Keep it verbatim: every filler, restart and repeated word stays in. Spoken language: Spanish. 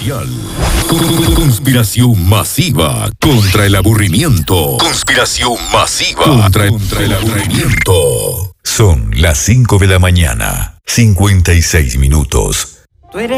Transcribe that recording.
social. Conspiración masiva contra el aburrimiento. Conspiración masiva contra, contra el aburrimiento. Son las cinco de la mañana, cincuenta y seis minutos.